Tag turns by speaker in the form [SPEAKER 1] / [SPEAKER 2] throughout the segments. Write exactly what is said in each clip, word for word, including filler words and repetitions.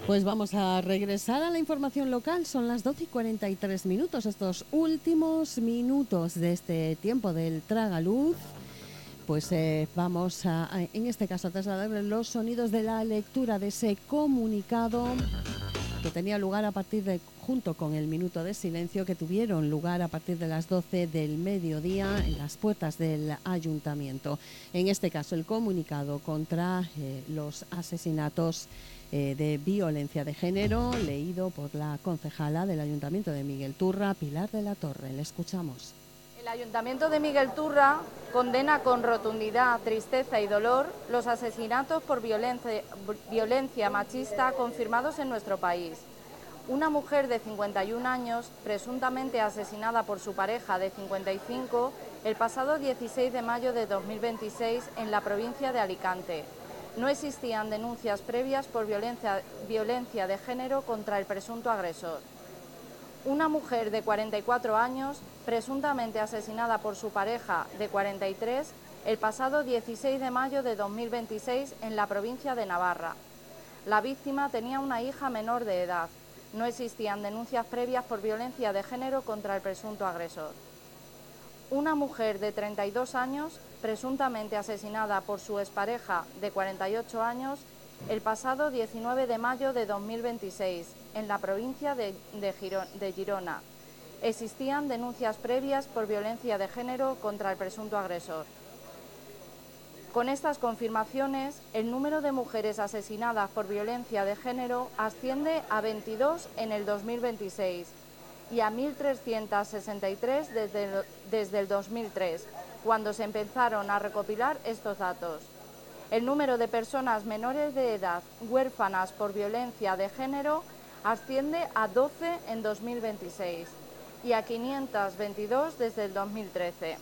[SPEAKER 1] Pues vamos a regresar a la información local. Son las doce y cuarenta y tres minutos. Estos últimos minutos de este tiempo del Tragaluz, pues eh, vamos a, a, en este caso, a trasladar los sonidos de la lectura de ese comunicado que tenía lugar a partir de, junto con el minuto de silencio, que tuvieron lugar a partir de las doce del mediodía en las puertas del ayuntamiento. En este caso, el comunicado contra eh, los asesinatos eh, de violencia de género, leído por la concejala del ayuntamiento de Miguel Turra, Pilar de la Torre. Le escuchamos.
[SPEAKER 2] El Ayuntamiento de Miguel Turra condena con rotundidad, tristeza y dolor los asesinatos por violencia, violencia machista confirmados en nuestro país. Una mujer de cincuenta y un años, presuntamente asesinada por su pareja de cincuenta y cinco, el pasado dieciséis de mayo de dos mil veintiséis en la provincia de Alicante. No existían denuncias previas por violencia, violencia de género contra el presunto agresor. Una mujer de cuarenta y cuatro años, presuntamente asesinada por su pareja de cuarenta y tres, el pasado dieciséis de mayo de dos mil veintiséis en la provincia de Navarra. La víctima tenía una hija menor de edad. No existían denuncias previas por violencia de género contra el presunto agresor. Una mujer de treinta y dos años, presuntamente asesinada por su expareja de cuarenta y ocho años, el pasado diecinueve de mayo de dos mil veintiséis, en la provincia de, de, Girona, de Girona. Existían denuncias previas por violencia de género contra el presunto agresor. Con estas confirmaciones, el número de mujeres asesinadas por violencia de género asciende a veintidós en el dos mil veintiséis y a mil trescientas sesenta y tres desde el, desde el dos mil tres, cuando se empezaron a recopilar estos datos. El número de personas menores de edad huérfanas por violencia de género asciende a doce en dos mil veintiséis y a quinientas veintidós desde el dos mil trece.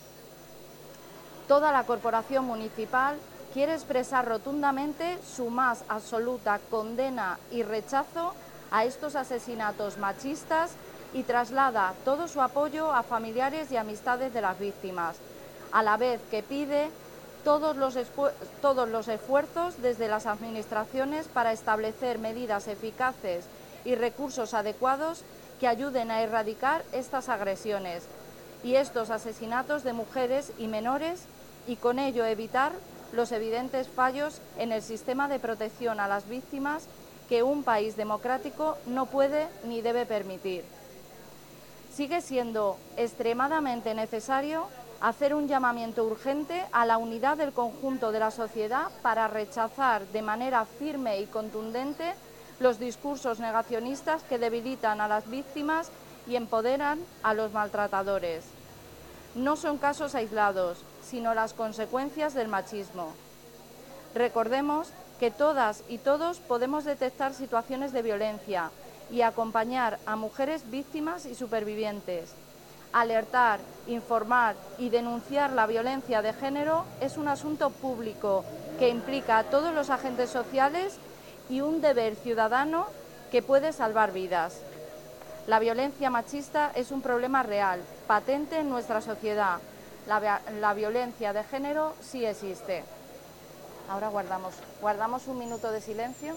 [SPEAKER 2] Toda la corporación municipal quiere expresar rotundamente su más absoluta condena y rechazo a estos asesinatos machistas y traslada todo su apoyo a familiares y amistades de las víctimas, a la vez que pide Todos los, todos los esfuerzos desde las administraciones para establecer medidas eficaces y recursos adecuados que ayuden a erradicar estas agresiones y estos asesinatos de mujeres y menores y con ello evitar los evidentes fallos en el sistema de protección a las víctimas que un país democrático no puede ni debe permitir. Sigue siendo extremadamente necesario hacer un llamamiento urgente a la unidad del conjunto de la sociedad para rechazar de manera firme y contundente los discursos negacionistas que debilitan a las víctimas y empoderan a los maltratadores. No son casos aislados, sino las consecuencias del machismo. Recordemos que todas y todos podemos detectar situaciones de violencia y acompañar a mujeres víctimas y supervivientes. Alertar, informar y denunciar la violencia de género es un asunto público que implica a todos los agentes sociales y un deber ciudadano que puede salvar vidas. La violencia machista es un problema real, patente en nuestra sociedad. La, la violencia de género sí existe. Ahora guardamos, guardamos un minuto de silencio.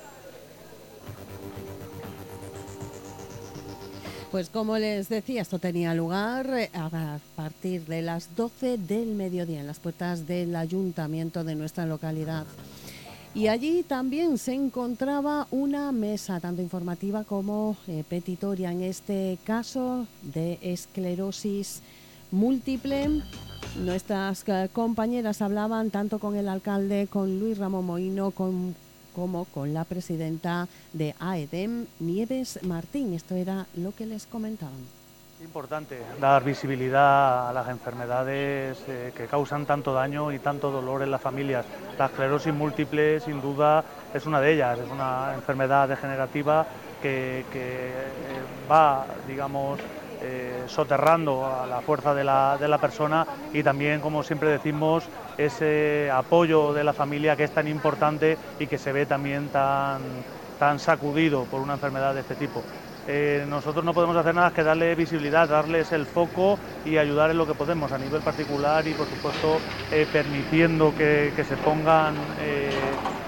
[SPEAKER 1] Pues como les decía, esto tenía lugar a partir de las doce del mediodía en las puertas del ayuntamiento de nuestra localidad. Y allí también se encontraba una mesa, tanto informativa como eh, petitoria, en este caso de esclerosis múltiple. Nuestras eh, compañeras hablaban tanto con el alcalde, con Luis Ramón Mohino, con como con la presidenta de AEDEM, Nieves Martín. Esto era lo que les comentaban.
[SPEAKER 3] Importante dar visibilidad a las enfermedades eh, que causan tanto daño y tanto dolor en las familias. La esclerosis múltiple, sin duda, es una de ellas. Es una enfermedad degenerativa que, que eh, va, digamos, eh, soterrando a la fuerza de la, de la persona y también, como siempre decimos, ese apoyo de la familia que es tan importante y que se ve también tan, tan sacudido por una enfermedad de este tipo. Eh, nosotros no podemos hacer nada que darle visibilidad, darles el foco y ayudar en lo que podemos a nivel particular y, por supuesto, eh, permitiendo que, que se pongan eh,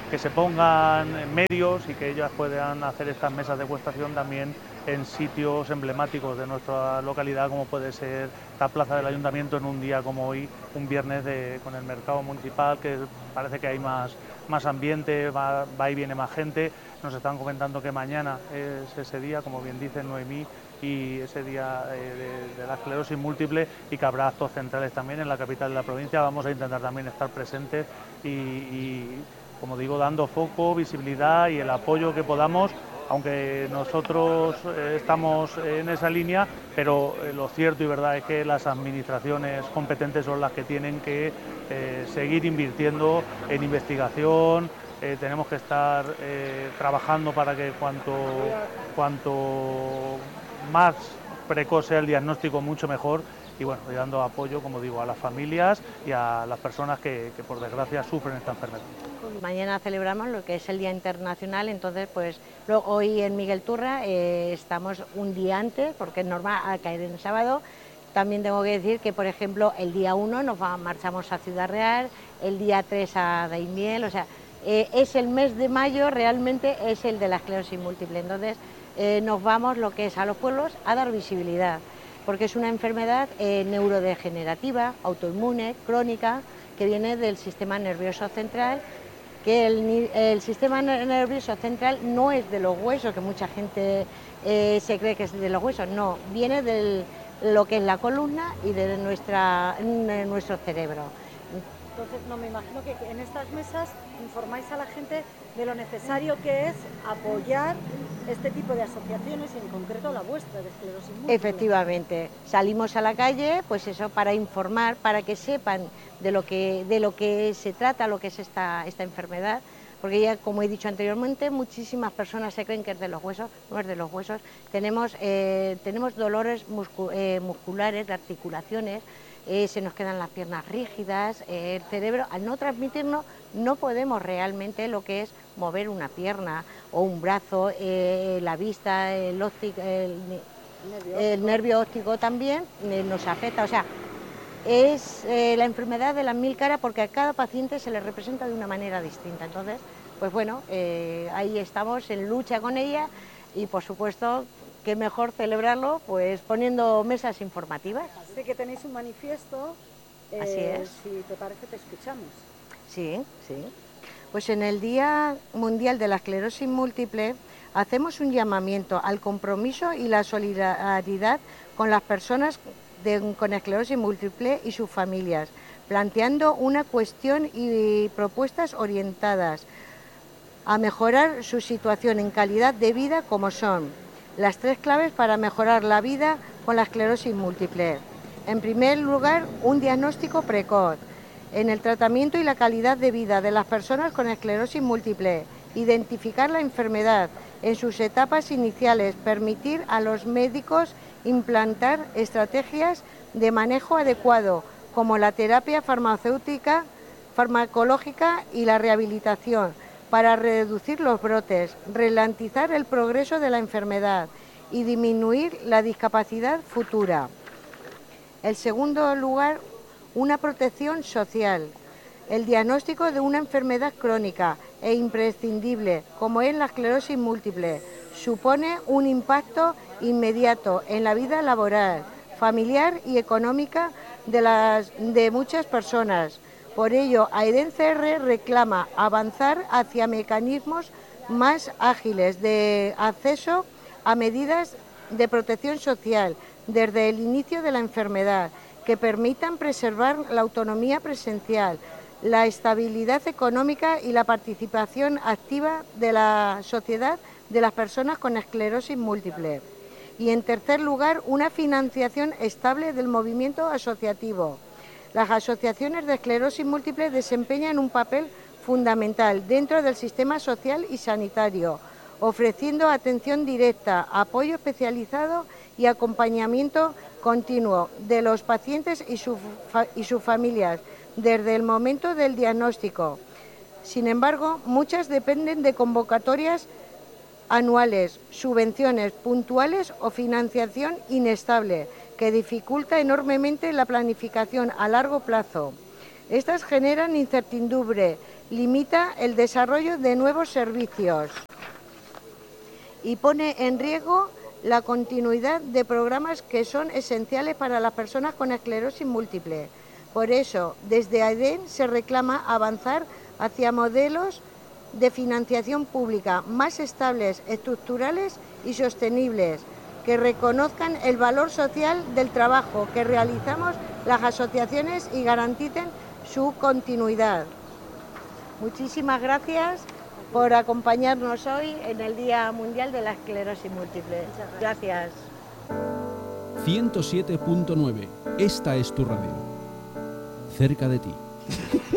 [SPEAKER 3] que se pongan medios y que ellas puedan hacer estas mesas de degustación también en sitios emblemáticos de nuestra localidad, como puede ser la plaza del Ayuntamiento en un día como hoy, un viernes de, con el mercado municipal, que parece que hay más, más ambiente, va, va y viene más gente. Nos están comentando que mañana es ese día, como bien dice Noemí, y ese día eh, de, de la esclerosis múltiple, y que habrá actos centrales también en la capital de la provincia. Vamos a intentar también estar presentes y, y como digo, dando foco, visibilidad y el apoyo que podamos, aunque nosotros eh, estamos en esa línea, pero eh, lo cierto y verdad es que las administraciones competentes son las que tienen que eh, seguir invirtiendo en investigación. Eh, tenemos que estar eh, trabajando para que cuanto, cuanto más precoz sea el diagnóstico, mucho mejor, y bueno, y dando apoyo, como digo, a las familias y a las personas que, que por desgracia sufren esta enfermedad.
[SPEAKER 4] Mañana celebramos lo que es el Día Internacional, entonces pues luego, hoy en Miguel Turra eh, estamos un día antes, porque es normal a caer en el sábado. También tengo que decir que, por ejemplo, el día uno nos va, marchamos a Ciudad Real, el día tres a Daimiel, o sea, eh, es el mes de mayo, realmente es el de la esclerosis múltiple, entonces eh, nos vamos lo que es a los pueblos a dar visibilidad, porque es una enfermedad eh, neurodegenerativa, autoinmune, crónica, que viene del sistema nervioso central, que el, el sistema nervioso central no es de los huesos, que mucha gente eh, se cree que es de los huesos, no, viene de lo que es la columna y de, nuestra, de nuestro cerebro.
[SPEAKER 5] Entonces, no, me imagino que en estas mesas informáis a la gente de lo necesario que es apoyar este tipo de asociaciones, y en concreto la vuestra, de esclerosis múltiple.
[SPEAKER 4] Efectivamente, salimos a la calle, pues eso, para informar, para que sepan de lo que, de lo que se trata, lo que es esta, esta enfermedad, porque ya, como he dicho anteriormente, muchísimas personas se creen que es de los huesos, no es de los huesos. Tenemos, eh, tenemos dolores muscu eh, musculares, de articulaciones, eh, se nos quedan las piernas rígidas, eh, el cerebro, al no transmitirnos, no podemos realmente lo que es mover una pierna o un brazo, eh, la vista, el, óptico, el, nervio, el nervio óptico también eh, nos afecta, o sea, es eh, la enfermedad de las mil caras, porque a cada paciente se le representa de una manera distinta. Entonces, pues bueno, eh, ahí estamos en lucha con ella, y por supuesto, qué mejor celebrarlo pues poniendo mesas informativas.
[SPEAKER 5] Sé que tenéis un manifiesto, eh,
[SPEAKER 4] así es.
[SPEAKER 5] Si te parece te escuchamos.
[SPEAKER 4] Sí, sí. Pues en el Día Mundial de la Esclerosis Múltiple hacemos un llamamiento al compromiso y la solidaridad con las personas de, con esclerosis múltiple y sus familias, planteando una cuestión y propuestas orientadas a mejorar su situación en calidad de vida, como son las tres claves para mejorar la vida con la esclerosis múltiple. En primer lugar, un diagnóstico precoz en el tratamiento y la calidad de vida de las personas con esclerosis múltiple, identificar la enfermedad en sus etapas iniciales, permitir a los médicos implantar estrategias de manejo adecuado, como la terapia farmacéutica, farmacológica y la rehabilitación, para reducir los brotes, ralentizar el progreso de la enfermedad y disminuir la discapacidad futura. En segundo lugar, una protección social. El diagnóstico de una enfermedad crónica e imprescindible, como es la esclerosis múltiple, supone un impacto inmediato en la vida laboral, familiar y económica de, las, de muchas personas. Por ello, AEDEN-C R reclama avanzar hacia mecanismos más ágiles de acceso a medidas de protección social desde el inicio de la enfermedad, que permitan preservar la autonomía presencial, la estabilidad económica y la participación activa de la sociedad de las personas con esclerosis múltiple. Y en tercer lugar, una financiación estable del movimiento asociativo. Las asociaciones de esclerosis múltiple desempeñan un papel fundamental dentro del sistema social y sanitario, ofreciendo atención directa, apoyo especializado y acompañamiento continuo de los pacientes y, su fa y sus familias desde el momento del diagnóstico. Sin embargo, muchas dependen de convocatorias anuales, subvenciones puntuales o financiación inestable, que dificulta enormemente la planificación a largo plazo. Estas generan incertidumbre, limita el desarrollo de nuevos servicios y pone en riesgo la continuidad de programas que son esenciales para las personas con esclerosis múltiple. Por eso, desde AEDEN se reclama avanzar hacia modelos de financiación pública más estables, estructurales y sostenibles, que reconozcan el valor social del trabajo que realizamos las asociaciones y garanticen su continuidad. Muchísimas gracias por acompañarnos hoy en el Día Mundial de la Esclerosis Múltiple. Gracias.
[SPEAKER 6] ciento siete punto nueve. Esta es tu radio. Cerca de ti.